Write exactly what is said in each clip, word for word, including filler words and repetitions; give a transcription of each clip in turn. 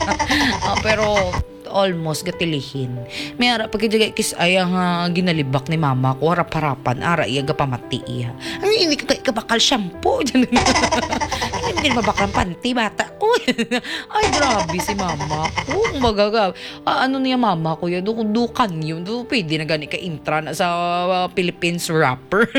Ah, pero almost gatilihin. May ara pagkajagay kis ay ang ah, ginalibak ni mama ko harap-harapan ara iya gapamati iya. Ay hindi ka ka bakal shampoo. Hindi mo ginabakal panty bata ko. Ay grabe si mama ko. Magaga ah, ano niya mama ko ya do dukan yun. Do pwede na gani ka intra na sa ah, Philippines rapper.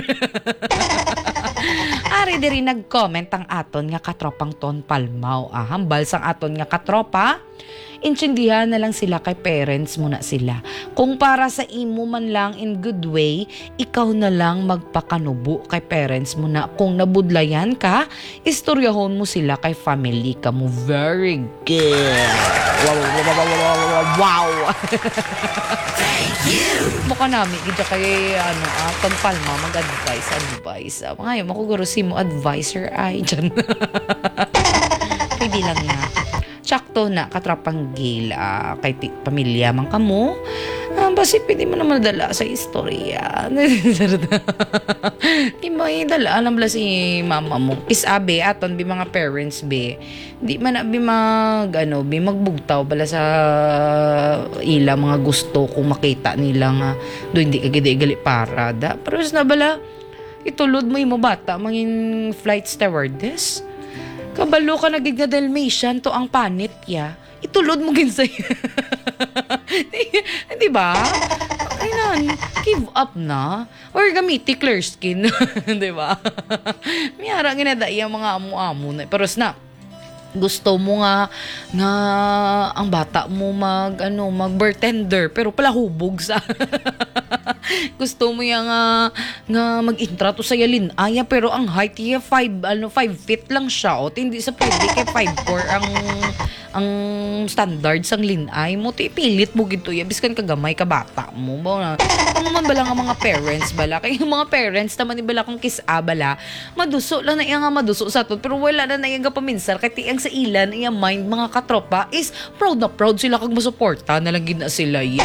Ari diri nag-comment ang aton nga katropang Ton Palmaw. Ah, hambal sang aton nga katropa. Intindihan na lang sila kay parents mo na sila. Kung para sa imo man lang in good way, ikaw na lang magpakanubo kay parents mo na. Kung nabudlayan ka, istoryahon mo sila kay family ka mo. Very good. Wow, wow, wow, wow, wow, wow. Mukha namin, kita kay ano, ah, Ton Palma, mag-advise, advice. Ah, ngayon, makuguro si mo advisor ay dyan. Pwede lang na. Tsakto na katrapang gil uh, kay ti- pamilya man kamo. Ah, basi pwede mo naman dala sa istorya. Di mo dala alam bala si mama mo. Kisabi aton bi mga parents be. Di man na bi mag ano bi magbugtaw bala sa ila mga gusto kung makita nila nga do hindi ka gid gali para da. Pero na bala itulod mo imo bata mangin flight stewardess. Kabalo ka nagig na Dalmatian to ang panit ya. Itulod mo ginsay. Di ba? Ay nan, give up na. Or gamiti clear skin. Di ba? Miyara ginada yung mga amo-amo na. Pero na, gusto mo nga nga ang bata mo mag ano mag bartender pero pala hubog sa gusto mo yang nga nga mag-intra to sa yalin aya pero ang height niya five ano five feet lang siya o hindi sa pwede kay five four ang ang standard sang linay mo ti pilit mo gito ya biskan kagamay ka bata mo ba ano man bala nga mga parents bala kay mga parents naman ni bala kung kisa bala maduso lang na iya nga maduso sa to pero wala na na iya nga paminsar kay ti ang sa ilan iya mind mga katropa is proud na proud sila kag masuporta na lang gid na sila ya.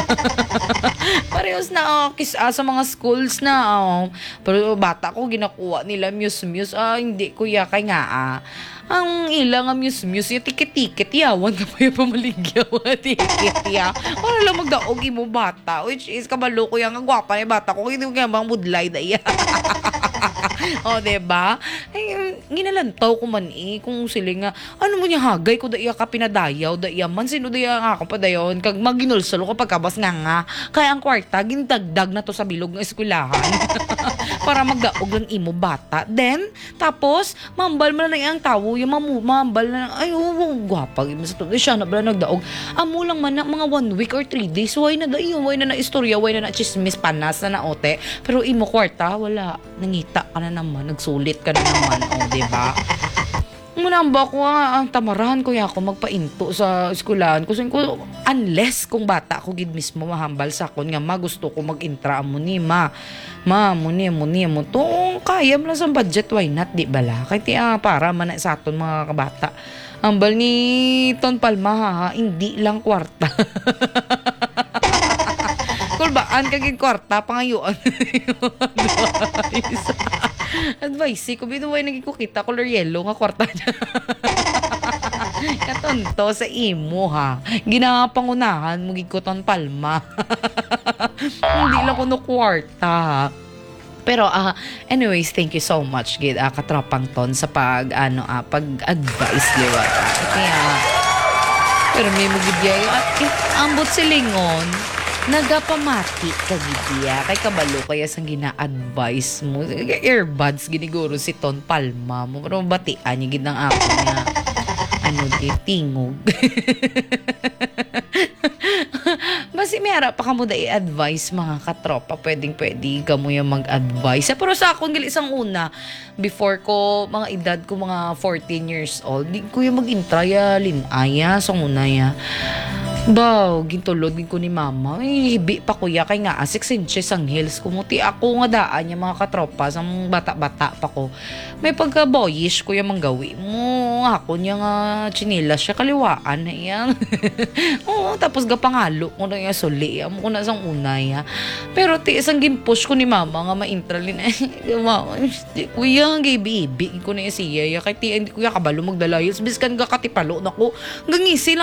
Parehas na uh, kisa sa mga schools na uh, pero bata ko ginakuha nila muse muse ah hindi kuya kay nga ah ang ilang ang muse-muse yung tiket-tiket yawan na pa yung pamaligyaw tiket ya wala lang magdaog imo bata which is kabalo ko yung gwapa ni bata ko hindi ko kaya bang budlay na iya. O, diba? Ay, ginalantaw ko man eh, kung sila nga, ano mo niya hagay ko da iya ka pinadayaw, da iya man, sino da iya nga ako padayon, kag maginulsalo kapag kabas nga nga, kaya ang kwarta, gintagdag na to sa bilog ng eskwelahan, para magdaog ng imo bata. Then, tapos, mambal mo na na iyang tawo, yung mamu, mambal na, ay, oh, gwapa, siya na bala nagdaog, amo lang man na mga one week or three days, way na da iyo, way na na istorya, way na na chismis, panas na naote, pero imo kwarta, wala, nangita ka na naman, nagsulit ka na naman, o, oh, diba? Muna ba ko ah, ang tamarahan ko ya ako magpainto sa eskwelahan kasi ko unless kung bata ko gid mismo mahambal sa akon nga magusto ko mag-intra mo ni ma ma mo ni mo ni mo to kaya mo lang sa budget why not di bala kay ti ah, para man na sa aton mga kabata hambal ni Ton Palma ha, hindi lang kwarta. Kulbaan kaging kwarta pangayuan. Advice. Advice ko binuway naging ko kita color yellow nga kwarta niya. Katonto sa imo ha. Ginapangunahan mo gid ko Ton Palma. Hindi lang kuno kwarta. Pero uh, anyways, thank you so much gid uh, katropang Ton sa pag ano uh, pag-advise liwa. Kaya pero may mugidya at ambot silingon nagapamati kagidya kay kabalo kaya sang gina-advise mo earbuds giniguro si Ton Palma mo pero batian niya gid ng ako niya ano di tingog. Basi may harap pa ka mo da i-advise mga katropa pwedeng pwede ka mo yung mag-advise pero sa akong gali isang una before ko mga edad ko mga fourteen years old di ko yung mag-intraya linaya sa una ya Baw, gintulod ko ni mama. Ay, hibi pa kuya kay nga six inches ang heels. Kumuti ako nga daan yung mga katropa sa bata-bata pa ko. May pagka-boyish kuya manggawi mo. Ako niya nga chinilas siya kaliwaan na yan. Oo, tapos gapangalo ko na yung suli. Amo ko na sang unay ha. Pero ti isang ginpush ko ni mama nga ma-intralin. Kuya, gay baby ko na yung siya. Kaya ti hindi kuya kabalo magdala heels. Biskan ga katipalo na ko. Gangisi lang